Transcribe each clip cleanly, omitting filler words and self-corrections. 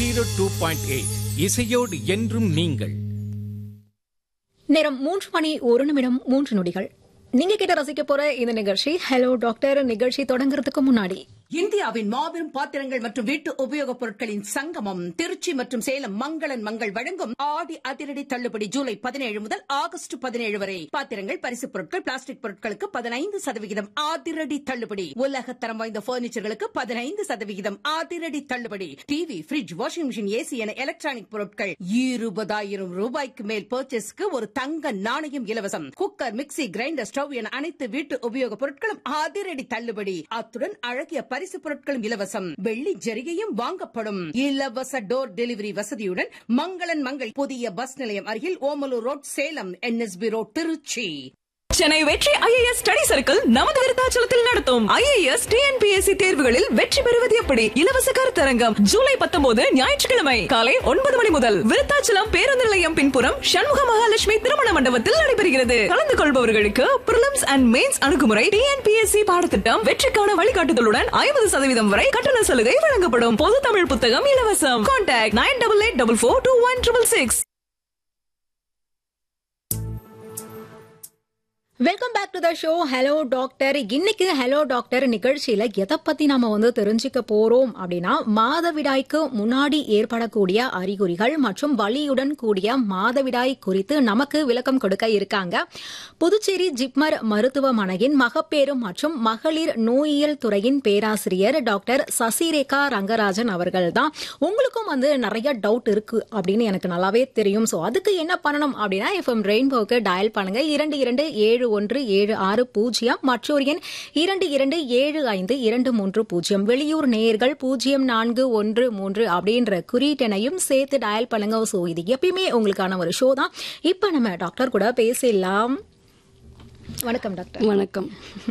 102.8 இசையோடு என்றும் நீங்கள். நேரம் 3:01 நீங்க கிட்ட ரசிக்க போற இந்த நிகழ்ச்சி ஹலோ டாக்டர். நிகழ்ச்சி தொடங்குறதுக்கு முன்னாடி இந்தியாவின் மாபெரும் பாத்திரங்கள் மற்றும் வீட்டு உபயோகப் பொருட்களின் சங்கமம் திருச்சி மற்றும் சேலம் மங்களன் மங்கள் வழங்கும் ஆடி அதிரடி தள்ளுபடி ஜூலை 17 முதல் ஆகஸ்ட் 17 வரை. பாத்திரங்கள், பரிசுப் பொருட்கள், பிளாஸ்டிக் பொருட்களுக்கு 15% அதிரடி தள்ளுபடி. உலக தரம் வாய்ந்த பர்னிச்சர்களுக்கு 15% அதிரடி தள்ளுபடி. TV, bridge, washing machine, AC என எலக்ட்ரானிக் பொருட்கள் 20,000 ரூபாய்க்கு மேல் பர்ச்சேஸ்க்கு ஒரு தங்க நாணயம் இலவசம். குக்கர், மிக்ஸி, கிரைண்டர், ஸ்டவ் என அனைத்து வீட்டு உபயோகப் பொருட்களும் அதிரடி தள்ளுபடி. அத்துடன் அழகிய பரிசு பொருட்களும் இலவசம். வெள்ளி ஜரிகையும் வாங்கப்படும். இலவச டோர் டெலிவரி வசதியுடன் மங்களன் மங்கள் புதிய பஸ் நிலையம் அருகில் Omalur road, Salem. NSB road, Trichy. Chennai வெற்றி IAS ஸ்டடி சர்க்கிள் நமது விருத்தாச்சலத்தில் நடத்தும் IAS TNPSC தேர்வுகளில் வெற்றி பெறுவது எப்படி இலவச கருத்தரங்கம் ஜூலை 19 ஞாயிற்றுக்கிழமை காலை 9 மணி முதல் விருத்தாச்சலம் பேருந்து நிலையம் பின்புறம் சண்முக மகாலட்சுமி திருமண மண்டபத்தில் நடைபெறுகிறது. கலந்து கொள்பவர்களுக்கு பிரிலிம்ஸ் அண்ட் மெயின்ஸ் அணுகுமுறை, TNPSC பாடத்திட்டம், வெற்றிக்கான வழிகாட்டுதலுடன் 50% வரை கட்டண சலுகை வழங்கப்படும். பொது தமிழ் புத்தகம் இலவசம். Contact 9884421666. Welcome back to the show hello doctor. இன்னைக்கு ஹலோ டாக்டர் நிகழ்ச்சியில எதை பத்தி நாம தெரிஞ்சுக்க போறோம் அப்படின்னா, மாதவிடாய்க்கு முன்னாடி ஏற்படக்கூடிய அறிகுறிகள் மற்றும் வலியுடன் கூடிய மாதவிடாய் குறித்து நமக்கு விளக்கம் கொடுக்க இருக்காங்க புதுச்சேரி ஜிப்மர் மருத்துவமனையின் மகப்பேறு மற்றும் மகளிர் நோயியல் துறையின் பேராசிரியர் டாக்டர் சசிரேகா ரங்கராஜன் அவர்கள் தான். உங்களுக்கும் நிறைய டவுட் இருக்கு அப்படின்னு எனக்கு நல்லாவே தெரியும். சோ அதுக்கு என்ன பண்ணணும் அப்படின்னா, FM ரெயின்போக்கு டயல் பண்ணுங்க 227176 மற்றொரு எண் 227523. வெளியூர் நேயர்கள் 0413 அப்படின்ற குறியீட்டெனையும் சேர்த்து டயல் பண்ணுங்க. சோ இது எப்பயுமே உங்களுக்கான ஒரு ஷோ தான். இப்ப நம்ம டாக்டர் கூட பேசலாம். வணக்கம் டாக்டர். வணக்கம்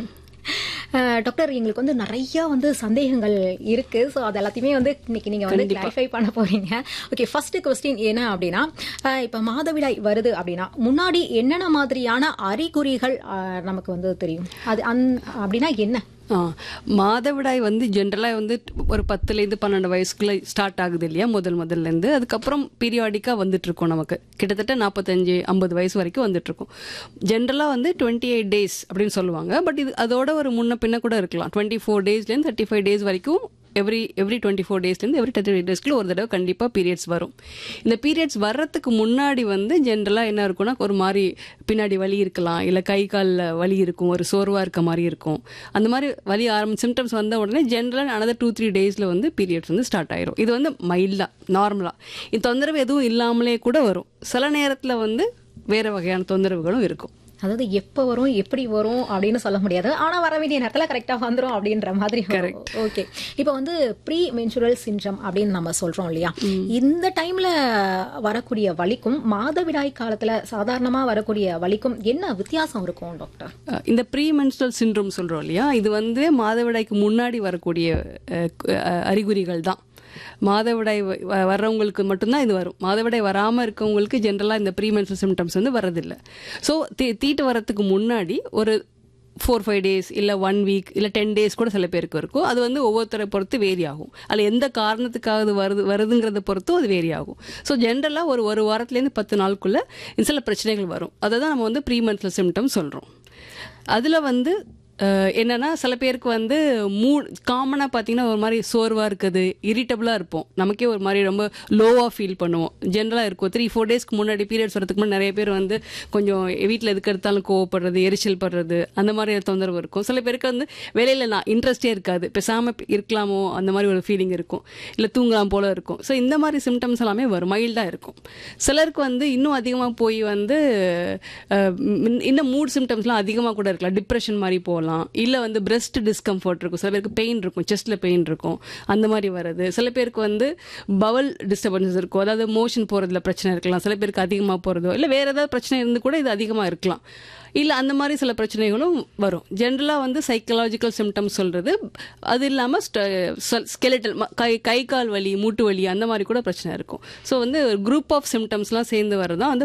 டாக்டர். எங்களுக்கு நிறைய சந்தேகங்கள் இருக்கு. ஸோ அது எல்லாத்தையுமே இன்னைக்கு நீங்க கிளாரிஃபை பண்ண போறீங்க. ஓகே, ஃபர்ஸ்ட் கொஸ்டின் என்ன அப்படின்னா, இப்ப மாதவிடாய் வருது அப்படின்னா முன்னாடி என்னென்ன மாதிரியான அறிகுறிகள் நமக்கு தெரியும்? அது அப்படின்னா என்ன? மாதவிடாய் ஜென்ரலாக ஒரு 10லேருந்து 12 வயசுக்குள்ள ஸ்டார்ட் ஆகுது இல்லையா, முதல்லேருந்து. அதுக்கப்புறம் பீரியாடிக்காக வந்துட்டு இருக்கோம். நமக்கு கிட்டத்தட்ட 45-50 வயசு வரைக்கும் வந்துட்டு இருக்கோம். ஜென்ரலாக 28 டேஸ் அப்படின்னு சொல்லுவாங்க. பட் இது அதோட ஒரு முன்ன பின்ன கூட இருக்கலாம். 24 டேஸ்லேருந்து 35 டேஸ் வரைக்கும் எவ்ரி 24 டேஸ்லேருந்து எவ்ரி 35 டேஸ்க்குள்ள ஒரு தடவை கண்டிப்பாக பீரியட்ஸ் வரும். இந்த பீரியட்ஸ் வர்றதுக்கு முன்னாடி ஜென்ரலாக என்ன இருக்கும்னா, ஒரு மாதிரி பின்னாடி வலி இருக்கலாம், இல்லை கை காலில் வலி இருக்கும், ஒரு சோர்வாக இருக்க மாதிரி இருக்கும். அந்த மாதிரி வலி சிம்டம்ஸ் வந்த உடனே ஜென்ரலாக another 2-3 டேஸில் பீரியட்ஸ் ஸ்டார்ட் ஆயிரும். இது மைல்டாக நார்மலாக இந்த தொந்தரவு எதுவும் இல்லாமலே கூட வரும். சில நேரத்தில் வேறு வகையான தொந்தரவுகளும் இருக்கும். அதாவது எப்ப வரும் எப்படி வரும் அப்படின்னு சொல்ல முடியாது. ஆனா வர வேண்டிய நேரத்துல கரெக்டா வந்துரும் அப்படின்ற மாதிரி. ஓகே, இப்ப ப்ரீ மென்சுரல் சிண்ட்ரம் அப்படின்னு நம்ம சொல்றோம் இல்லையா, இந்த டைம்ல வரக்கூடிய வலிக்கும் மாதவிடாய் காலத்துல சாதாரணமா வரக்கூடிய வலிக்கும் என்ன வித்தியாசம் இருக்கும் டாக்டர்? இந்த ப்ரீ மென்சுரல் சிண்ட்ரோம் சொல்றோம் இல்லையா, இது மாதவிடாய்க்கு முன்னாடி வரக்கூடிய அறிகுறிகள் தான். மாதவிடாய் வர்றவங்களுக்கு மட்டும்தான் இது வரும். மாதவிடாய் வராமல் இருக்கவங்களுக்கு ஜென்ரலாக இந்த ப்ரீ மென்சுரல் சிம்டம்ஸ் வரதில்லை. ஸோ தீட்டு வரத்துக்கு முன்னாடி ஒரு 4-5 டேஸ் இல்லை 1 வீக் இல்லை 10 டேஸ் கூட சில பேருக்கு இருக்கும். அது ஒவ்வொருத்தரை பொறுத்து வேரி ஆகும். அதில் எந்த காரணத்துக்காக வருதுங்கிறத பொறுத்தும் அது வேரி ஆகும். ஸோ ஜென்ரலாக ஒரு வாரத்துலேருந்து 10 நாளுக்குள்ளே சில பிரச்சனைகள் வரும். அதை தான் நம்ம ப்ரீ மென்சுரல் சிம்டம்ஸ் சொல்கிறோம். அதில் என்னன்னா, சில பேருக்கு மூட் காமனாக பார்த்தீங்கன்னா ஒரு மாதிரி சோர்வாக இருக்குது, இரிட்டபிளாக இருப்போம், நமக்கே ஒரு மாதிரி ரொம்ப லோவாக ஃபீல் பண்ணுவோம். ஜென்ரலாக இருக்கும். 3-4 டேஸ்க்கு முன்னாடி பீரியட்ஸ் வரதுக்கு முன்னாடி நிறைய பேர் கொஞ்சம் வீட்டில் எதுக்கு எடுத்தாலும் கோவப்படுறது, எரிச்சல் படுறது, அந்த மாதிரி தொந்தரவு இருக்கும். சில பேருக்கு வேலையில் நான் இன்ட்ரெஸ்டே இருக்காது, பேசாமல் இருக்கலாமோ அந்த மாதிரி ஒரு ஃபீலிங் இருக்கும், இல்லை தூங்கலாம் போல இருக்கும். ஸோ இந்த மாதிரி சிம்டம்ஸ் எல்லாமே வரும், மைல்டாக இருக்கும். சிலருக்கு இன்னும் அதிகமாக போய் இன்னும் மூட் சிம்டம்ஸ்லாம் அதிகமாக கூட இருக்கலாம். டிப்ரெஷன் மாதிரி போகலாம், இல்லை பிரெஸ்ட் டிஸ்கம்ஃபர்ட் இருக்கும், சில பேருக்கு பெயின் இருக்கும், செஸ்ட்ல பெயின் இருக்கும், அந்த மாதிரி வருது. சில பேருக்கு பவல் டிஸ்டர்பன்ஸ் இருக்கும், அதாவது மோஷன் போகிறதுல பிரச்சனை இருக்கலாம். சில பேருக்கு அதிகமாக போகிறதோ இல்லை வேறு ஏதாவது பிரச்சனை இருந்து கூட இது அதிகமாக இருக்கலாம். இல்லை அந்த மாதிரி சில பிரச்சனைகளும் வரும். ஜென்ரலாக சைக்கலாஜிக்கல் சிம்டம்ஸ் சொல்கிறது. அது இல்லாமல் ஸ்கெலட்டல் கை கால் வலி, மூட்டு வலி, அந்த மாதிரி கூட பிரச்சனை இருக்கும். ஸோ குரூப் ஆஃப் சிம்டம்ஸ்லாம் சேர்ந்து வரதான்